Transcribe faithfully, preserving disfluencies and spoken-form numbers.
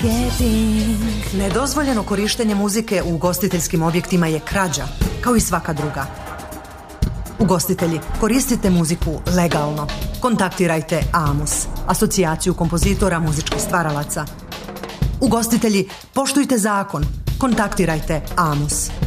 marketing. Nedozvoljeno korištenje muzike u ugostiteljskim objektima je krađa, kao i svaka druga. Ugostitelji, koristite muziku legalno. Kontaktirajte AMUS, asocijaciju kompozitora muzičkih stvaralaca. Ugostitelji, poštujte zakon. Kontaktirajte AMUS.